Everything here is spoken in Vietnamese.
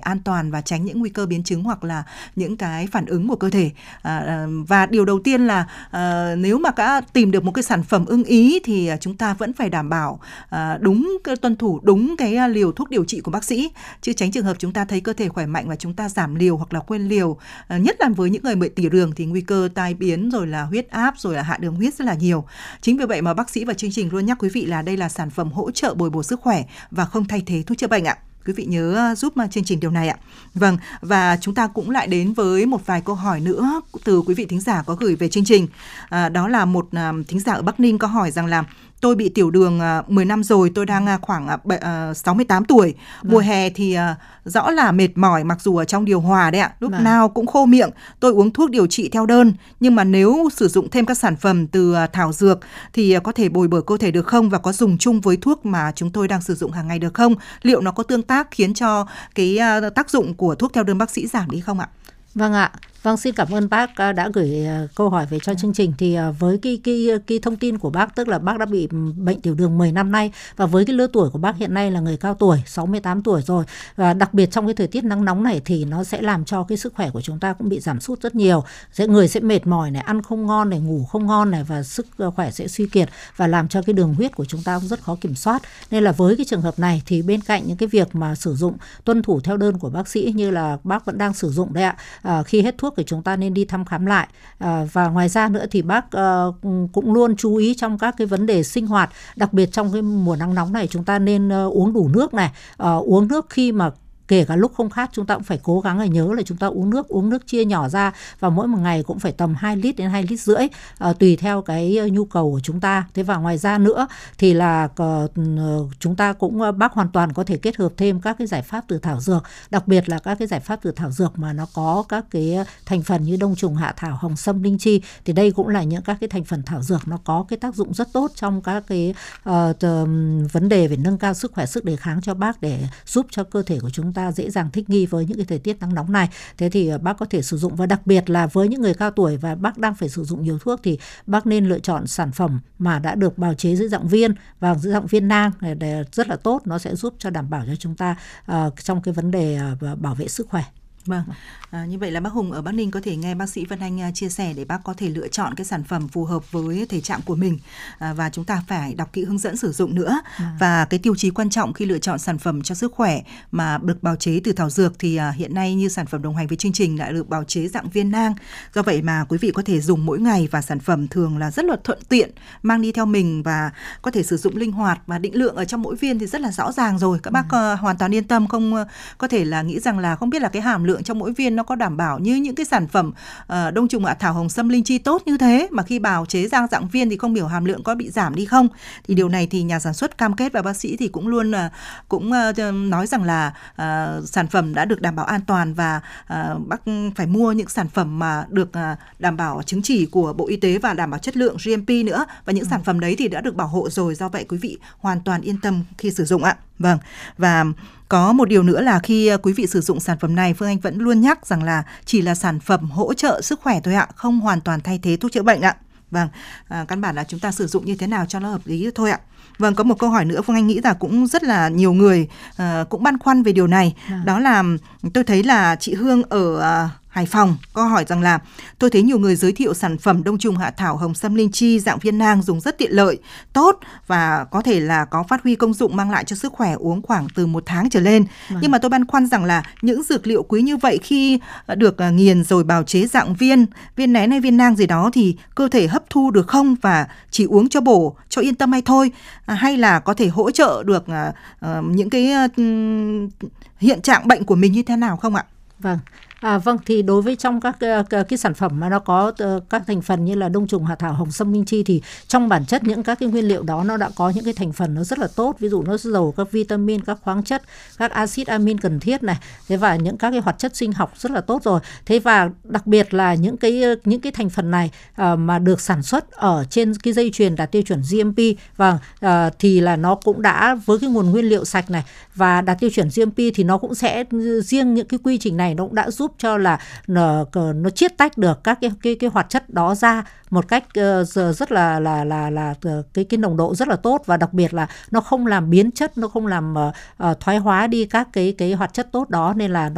an toàn và tránh những nguy cơ biến chứng hoặc là những cái phản ứng của cơ thể. Và điều đầu tiên là nếu mà đã tìm được một cái sản phẩm ưng ý thì chúng ta vẫn phải đảm bảo tuân thủ đúng cái liều thuốc điều trị của bác sĩ, chứ tránh trường hợp chúng ta thấy cơ thể khỏe mạnh và chúng ta giảm liều hoặc là quên liều. Nhất là với những người bị tiểu đường thì nguy cơ tai biến rồi là huyết áp rồi là hạ đường huyết rất là nhiều. Chính vì vậy mà bác sĩ và chương trình luôn nhắc quý vị là đây là sản phẩm hỗ trợ bồi bổ sức khỏe và không thay thế thuốc chữa bệnh ạ. Quý vị nhớ giúp chương trình điều này ạ. Vâng, và chúng ta cũng lại đến với một vài câu hỏi nữa từ quý vị thính giả có gửi về chương trình. Đó là một thính giả ở Bắc Ninh có hỏi rằng là tôi bị tiểu đường 10 năm rồi, tôi đang khoảng 68 tuổi. Mùa hè thì rõ là mệt mỏi mặc dù ở trong điều hòa đấy ạ, lúc nào cũng khô miệng. Tôi uống thuốc điều trị theo đơn, nhưng mà nếu sử dụng thêm các sản phẩm từ thảo dược thì có thể bồi bổ cơ thể được không? Và có dùng chung với thuốc mà chúng tôi đang sử dụng hàng ngày được không? Liệu nó có tương tác khiến cho cái tác dụng của thuốc theo đơn bác sĩ giảm đi không ạ? Vâng ạ. Vâng, xin cảm ơn bác đã gửi câu hỏi về cho chương trình. Thì với cái thông tin của bác, tức là bác đã bị bệnh tiểu đường 10 năm nay, và với cái lứa tuổi của bác hiện nay là người cao tuổi, 68 tuổi rồi, và đặc biệt trong cái thời tiết nắng nóng này thì nó sẽ làm cho cái sức khỏe của chúng ta cũng bị giảm sút rất nhiều. Người sẽ mệt mỏi này, ăn không ngon này, ngủ không ngon này, và sức khỏe sẽ suy kiệt và làm cho cái đường huyết của chúng ta cũng rất khó kiểm soát. Nên là với cái trường hợp này thì bên cạnh những cái việc mà sử dụng tuân thủ theo đơn của bác sĩ như là bác vẫn đang sử dụng đấy ạ, khi hết thuốc thì chúng ta nên đi thăm khám lại. Và ngoài ra nữa thì bác cũng luôn chú ý trong các cái vấn đề sinh hoạt, đặc biệt trong cái mùa nắng nóng này chúng ta nên uống đủ nước này, uống nước khi mà kể cả lúc không khát chúng ta cũng phải cố gắng là nhớ là chúng ta uống nước chia nhỏ ra, và mỗi một ngày cũng phải tầm 2 lít đến 2 lít rưỡi tùy theo cái nhu cầu của chúng ta. Thế và ngoài ra nữa thì là chúng ta cũng bác hoàn toàn có thể kết hợp thêm các cái giải pháp từ thảo dược, đặc biệt là các cái giải pháp từ thảo dược mà nó có các cái thành phần như đông trùng hạ thảo, hồng sâm, linh chi, thì đây cũng là những các cái thành phần thảo dược nó có cái tác dụng rất tốt trong các cái vấn đề về nâng cao sức khỏe, sức đề kháng cho bác, để giúp cho cơ thể của chúng ta dễ dàng thích nghi với những cái thời tiết nắng nóng này. Thế thì bác có thể sử dụng, và đặc biệt là với những người cao tuổi và bác đang phải sử dụng nhiều thuốc thì bác nên lựa chọn sản phẩm mà đã được bào chế dưới dạng viên và dưới dạng viên nang, để rất là tốt, nó sẽ giúp cho đảm bảo cho chúng ta trong cái vấn đề bảo vệ sức khỏe. Vâng, như vậy là bác Hùng ở Bắc Ninh có thể nghe bác sĩ Vân Anh chia sẻ để bác có thể lựa chọn cái sản phẩm phù hợp với thể trạng của mình, và chúng ta phải đọc kỹ hướng dẫn sử dụng nữa. Và cái tiêu chí quan trọng khi lựa chọn sản phẩm cho sức khỏe mà được bào chế từ thảo dược thì hiện nay như sản phẩm đồng hành với chương trình đã được bào chế dạng viên nang. Do vậy mà quý vị có thể dùng mỗi ngày, và sản phẩm thường là rất là thuận tiện mang đi theo mình và có thể sử dụng linh hoạt, và định lượng ở trong mỗi viên thì rất là rõ ràng rồi. Các bác hoàn toàn yên tâm, không có thể là nghĩ rằng là không biết là cái hàm lượng trong mỗi viên nó có đảm bảo như những cái sản phẩm đông trùng hạ thảo, hồng sâm, linh chi tốt như thế, mà khi bào chế ra dạng viên thì không hiểu hàm lượng có bị giảm đi không. Thì điều này thì nhà sản xuất cam kết, và bác sĩ thì cũng luôn nói rằng là sản phẩm đã được đảm bảo an toàn, và bác phải mua những sản phẩm mà được đảm bảo chứng chỉ của Bộ Y tế và đảm bảo chất lượng GMP nữa, và những sản phẩm đấy thì đã được bảo hộ rồi. Do vậy quý vị hoàn toàn yên tâm khi sử dụng ạ. Vâng, và có một điều nữa là khi quý vị sử dụng sản phẩm này, Phương Anh vẫn luôn nhắc rằng là chỉ là sản phẩm hỗ trợ sức khỏe thôi ạ, không hoàn toàn thay thế thuốc chữa bệnh ạ. Vâng, căn bản là chúng ta sử dụng như thế nào cho nó hợp lý thôi ạ. Vâng, có một câu hỏi nữa Phương Anh nghĩ là cũng rất là nhiều người cũng băn khoăn về điều này. Đó là tôi thấy là chị Hương ở Hải Phòng có hỏi rằng là tôi thấy nhiều người giới thiệu sản phẩm đông trùng hạ thảo, hồng sâm, linh chi dạng viên nang dùng rất tiện lợi, tốt và có thể là có phát huy công dụng mang lại cho sức khỏe, uống khoảng từ 1 tháng trở lên. Nhưng mà tôi băn khoăn rằng là những dược liệu quý như vậy khi được nghiền rồi bào chế dạng viên nén hay viên nang gì đó thì cơ thể hấp thu được không, và chỉ uống cho bổ, cho yên tâm hay thôi, hay là có thể hỗ trợ được những cái hiện trạng bệnh của mình như thế nào không ạ? Vâng. Vâng, thì đối với trong các cái sản phẩm mà nó có các thành phần như là đông trùng hạ thảo, hồng sâm, linh chi thì trong bản chất những các cái nguyên liệu đó nó đã có những cái thành phần nó rất là tốt, ví dụ nó giàu các vitamin, các khoáng chất, các axit amin cần thiết này, thế và những các cái hoạt chất sinh học rất là tốt rồi. Thế và đặc biệt là những cái thành phần này mà được sản xuất ở trên cái dây chuyền đạt tiêu chuẩn GMP, và thì là nó cũng đã với cái nguồn nguyên liệu sạch này và đạt tiêu chuẩn GMP thì nó cũng sẽ riêng những cái quy trình này nó cũng đã giúp cho là nó chiết tách được các cái hoạt chất đó ra một cách rất là cái nồng độ rất là tốt, và đặc biệt là nó không làm biến chất, nó không làm thoái hóa đi các cái hoạt chất tốt đó, nên là